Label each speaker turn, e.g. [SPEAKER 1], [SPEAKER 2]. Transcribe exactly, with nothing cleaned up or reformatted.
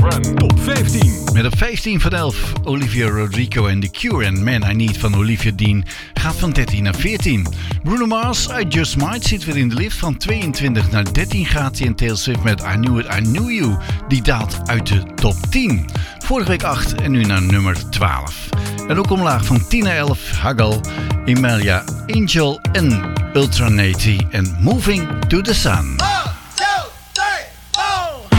[SPEAKER 1] Urban Top vijftien.
[SPEAKER 2] Met op vijftien van elf Olivia Rodrigo en The Cure en Man I Need van Olivia Dean gaat van dertien naar veertien. Bruno Mars, I Just Might zit weer in de lift. Van tweeëntwintig naar dertien gaat hij en Taylor Swift met I Knew It, I Knew You. Die daalt uit de top tien. Vorige week acht en nu naar nummer twaalf. En ook omlaag van tien naar elf Hagel, Emilia, Angel en Ultranati en Moving to the Sun.